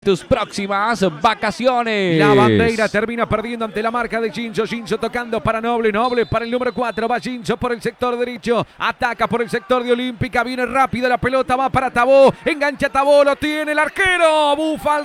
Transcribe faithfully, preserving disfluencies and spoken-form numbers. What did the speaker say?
tus próximas vacaciones. La bandera termina perdiendo ante la marca de Chincho. Chincho tocando para Noble. Noble para el número cuatro. Va Chincho por el sector derecho. Ataca por el sector de Olímpica. Viene rápido la pelota. Va para Tabó. Engancha Tabó. Lo tiene el arquero. Bufa.